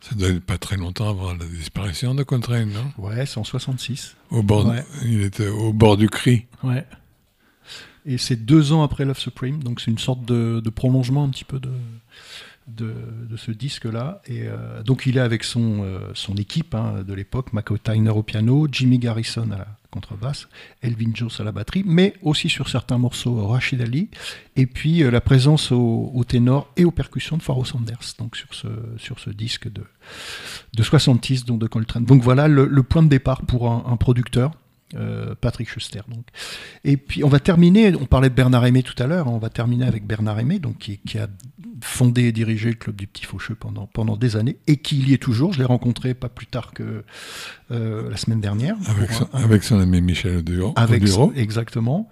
Ça doit être pas très longtemps avant la disparition de Coltrane, non? Ouais, c'est en 66. Au bord, Ouais. il était au bord du cri. Ouais. Et c'est 2 ans après Love Supreme, donc c'est une sorte de prolongement un petit peu de ce disque-là. Et donc il est avec son équipe de l'époque, Mako Tyner au piano, Jimmy Garrison à la contrebasse, Elvin Jones à la batterie, mais aussi sur certains morceaux Rachid Ali, et puis la présence au ténor et aux percussions de Pharoah Sanders, donc sur ce disque de 66, donc de Coltrane. Donc voilà le point de départ pour un producteur. Patrick Schuster. Donc. Et puis on va terminer, on parlait de Bernard Aimé tout à l'heure, on va terminer avec Bernard Aimé, donc qui a fondé et dirigé le Club du Petit Faucheux pendant des années, et qui y est toujours. Je l'ai rencontré pas plus tard que la semaine dernière. Avec son ami Michel Oduro. Exactement.